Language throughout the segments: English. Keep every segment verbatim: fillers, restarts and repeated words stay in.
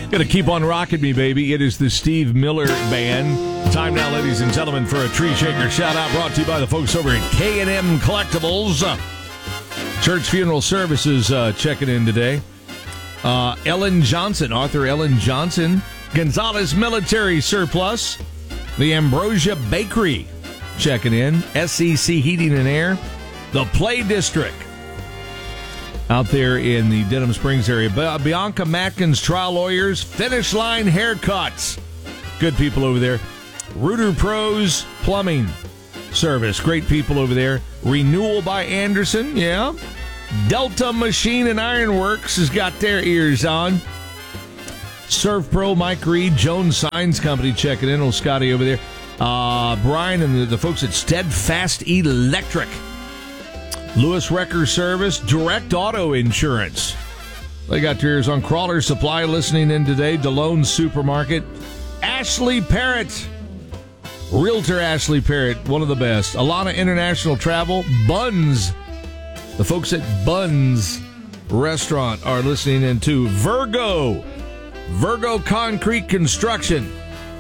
Gonna keep on rocking me, baby. It is the Steve Miller Band. Time now, ladies and gentlemen, for a tree shaker shout-out brought to you by the folks over at K and M Collectibles. Church Funeral Services uh, checking in today. Uh, Ellen Johnson, Arthur Ellen Johnson. Gonzalez Military Surplus. The Ambrosia Bakery checking in. S E C Heating and Air. The Play District out there in the Denham Springs area. Bianca Matkins Trial Lawyers. Finish Line Haircuts. Good people over there. Rooter Pros Plumbing Service. Great people over there. Renewal by Anderson. Yeah. Delta Machine and Ironworks has got their ears on. Surf Pro, Mike Reed, Jones Signs Company checking in. Old Scotty over there. Uh, Brian and the, the folks at Steadfast Electric. Lewis Wrecker Service, Direct Auto Insurance. They got theirs on. Crawler Supply listening in today. DeLone Supermarket. Ashley Parrott. Realtor Ashley Parrott, one of the best. Alana International Travel. Buns. The folks at Buns Restaurant are listening in too. Virgo. Virgo Concrete Construction.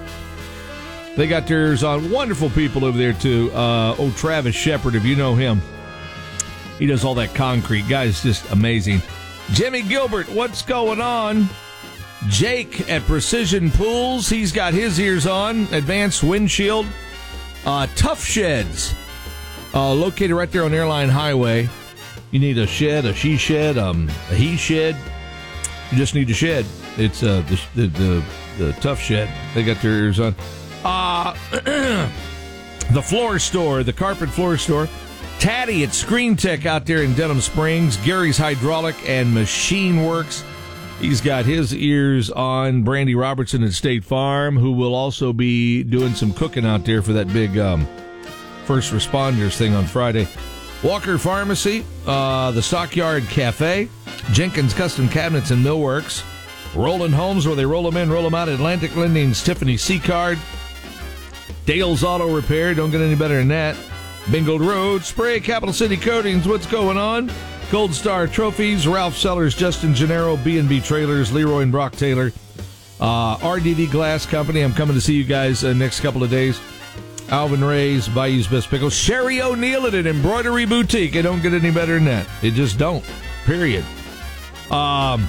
They got theirs on. Wonderful people over there too. Uh, oh, Travis Shepard, if you know him. He does all that concrete. Guy's just amazing. Jimmy Gilbert, what's going on? Jake at Precision Pools. He's got his ears on. Advanced Windshield. Uh, Tough Sheds. Uh, located right there on Airline Highway. You need a shed, a she shed, um, a he shed. You just need a shed. It's uh, the, the, the, the Tough Shed. They got their ears on. Uh, the floor store, the carpet floor store. Taddy at Screen Tech out there in Denham Springs. Gary's Hydraulic and Machine Works. He's got his ears on. Brandy Robertson at State Farm, who will also be doing some cooking out there for that big um, first responders thing on Friday. Walker Pharmacy, uh, the Stockyard Cafe, Jenkins Custom Cabinets and Millworks, Roland Homes, where they roll them in, roll them out, Atlantic Lending's Tiffany Seacard, Dale's Auto Repair, don't get any better than that. Bingled Road, Spray, Capital City Coatings, what's going on? Gold Star Trophies, Ralph Sellers, Justin Gennaro, B and B Trailers, Leroy and Brock Taylor, uh, R D V Glass Company. I'm coming to see you guys uh, next couple of days. Alvin Ray's, Bayou's Best Pickles. Sherry O'Neill at an Embroidery Boutique. It don't get any better than that. It just don't. Period. Um,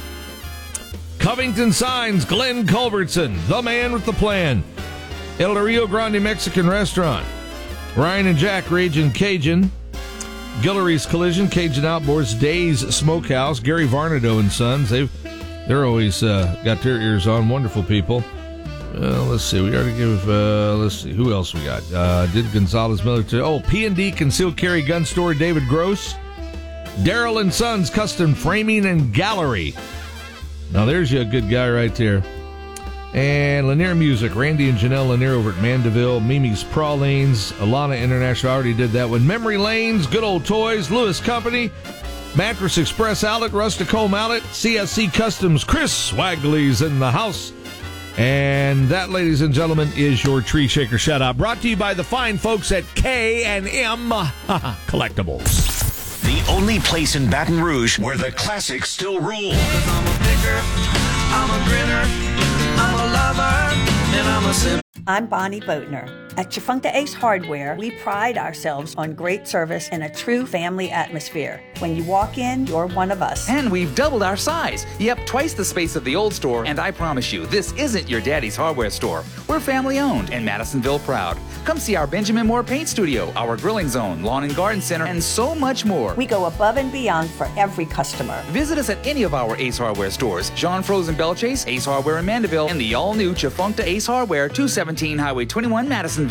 Covington Signs, Glenn Culbertson, the man with the plan. El Rio Grande Mexican Restaurant. Ryan and Jack, Raging Cajun. Guillory's Collision, Cajun Outboards, Days Smokehouse, Gary Varnado and Sons. They've, they're always uh, got their ears on. Wonderful people. Uh, let's see. We already give, uh, let's see. Who else we got? Uh, did Gonzalez Military. Oh, P and D Concealed Carry Gun Store, David Gross. Darrell and Sons Custom Framing and Gallery. Now, there's you a good guy right there. And Lanier Music, Randy and Janelle Lanier over at Mandeville, Mimi's Pralines, Alana International, I already did that one. Memory Lanes, Good Old Toys, Lewis Company, Mattress Express Outlet, Rusticome Outlet, C S C Customs, Chris Swagley's in the house. And that, ladies and gentlemen, is your Tree Shaker Shout-Out, brought to you by the fine folks at K and M Collectibles. The only place in Baton Rouge where the classics still rule. Cause I'm a picker, I'm a grinner, I'm a lover, and I'm a sim. I'm Bonnie Boatner. At Chifuncta Ace Hardware, we pride ourselves on great service and a true family atmosphere. When you walk in, you're one of us. And we've doubled our size. Yep, twice the space of the old store, and I promise you, this isn't your daddy's hardware store. We're family-owned and Madisonville proud. Come see our Benjamin Moore Paint Studio, our grilling zone, lawn and garden center, and so much more. We go above and beyond for every customer. Visit us at any of our Ace Hardware stores. John Frozen Belchase, Ace Hardware in Mandeville, and the all-new Chifuncta Ace Hardware, two seventeen Highway twenty-one, Madisonville.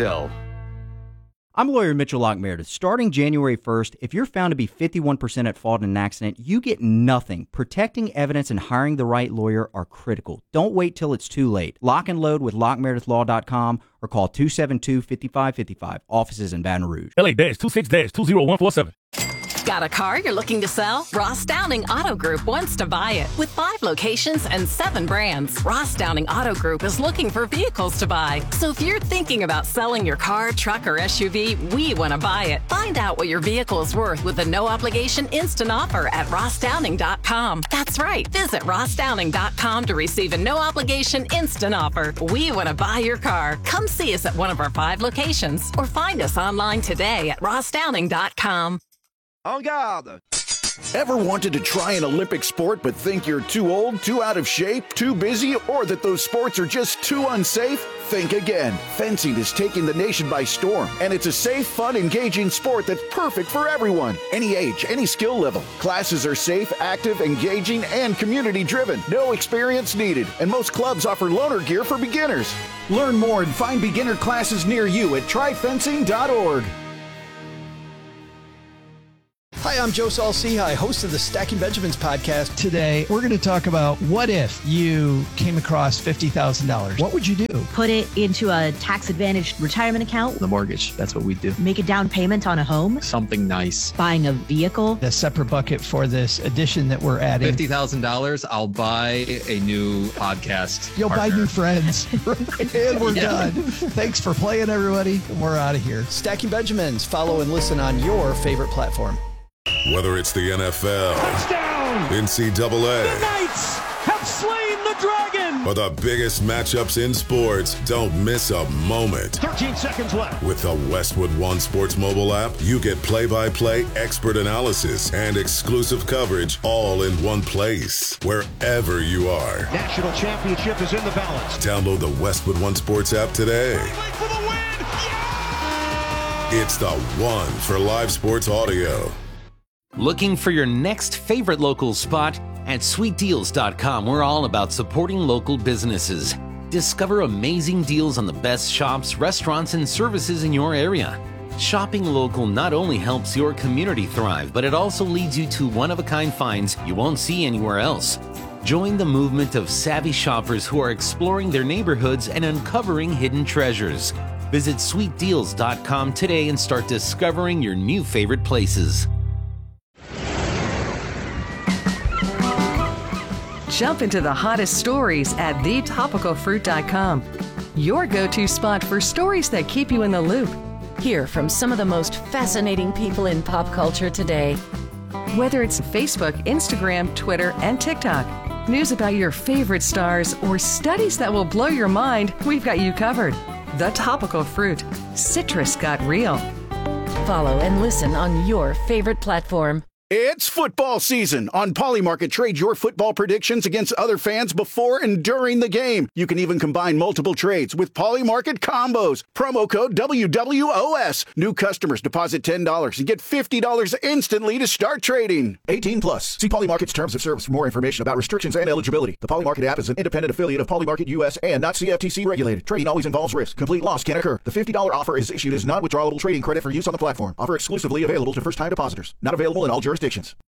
I'm lawyer Mitchell Locke Meredith. Starting January first, if you're found to be fifty-one percent at fault in an accident, you get nothing. Protecting evidence and hiring the right lawyer are critical. Don't wait till it's too late. Lock and load with lock meredith law dot com or call two seven two, five five five five. Offices in Baton Rouge. L A two six two zero one four seven. Got a car you're looking to sell? Ross Downing Auto Group wants to buy it. With five locations and seven brands, Ross Downing Auto Group is looking for vehicles to buy. So if you're thinking about selling your car, truck, or S U V, we want to buy it. Find out what your vehicle is worth with a no-obligation instant offer at ross downing dot com. That's right. Visit ross downing dot com to receive a no-obligation instant offer. We want to buy your car. Come see us at one of our five locations or find us online today at ross downing dot com. En garde! Ever wanted to try an Olympic sport but think you're too old, too out of shape, too busy, or that those sports are just too unsafe? Think again. Fencing is taking the nation by storm, and it's a safe, fun, engaging sport that's perfect for everyone. Any age, any skill level. Classes are safe, active, engaging, and community-driven. No experience needed, and most clubs offer loaner gear for beginners. Learn more and find beginner classes near you at try fencing dot org. Hi, I'm Joe Saul-Sehy, host of the Stacking Benjamins podcast. Today, we're going to talk about what if you came across fifty thousand dollars? What would you do? Put it into a tax-advantaged retirement account. The mortgage, that's what we do. Make a down payment on a home. Something nice. Buying a vehicle. A separate bucket for this addition that we're adding. fifty thousand dollars, I'll buy a new podcast You'll partner. buy new friends. And we're yeah. done. Thanks for playing, everybody. We're out of here. Stacking Benjamins. Follow and listen on your favorite platform. Whether it's the N F L, touchdown, N C double A, the Knights have slain the dragon, or the biggest matchups in sports, don't miss a moment. thirteen seconds left. With the Westwood One Sports mobile app, you get play-by-play expert analysis and exclusive coverage all in one place, wherever you are. National championship is in the balance. Download the Westwood One Sports app today. For the win. Yeah! It's the one for live sports audio. Looking for your next favorite local spot? At sweet deals dot com, we're all about supporting local businesses. Discover amazing deals on the best shops, restaurants, and services in your area. Shopping local not only helps your community thrive, but it also leads you to one-of-a-kind finds you won't see anywhere else. Join the movement of savvy shoppers who are exploring their neighborhoods and uncovering hidden treasures. Visit sweet deals dot com today and start discovering your new favorite places. Jump into the hottest stories at the topical fruit dot com. Your go-to spot for stories that keep you in the loop. Hear from some of the most fascinating people in pop culture today. Whether it's Facebook, Instagram, Twitter, and TikTok, news about your favorite stars, or studies that will blow your mind, we've got you covered. The Topical Fruit. Citrus got real. Follow and listen on your favorite platform. It's football season. On Polymarket, trade your football predictions against other fans before and during the game. You can even combine multiple trades with Polymarket combos. Promo code W W O S. New customers deposit ten dollars and get fifty dollars instantly to start trading. eighteen plus. See Polymarket's terms of service for more information about restrictions and eligibility. The Polymarket app is an independent affiliate of Polymarket U S and not C F T C regulated. Trading always involves risk. Complete loss can occur. The fifty dollars offer is issued as non-withdrawable trading credit for use on the platform. Offer exclusively available to first-time depositors. Not available in all jurisdictions.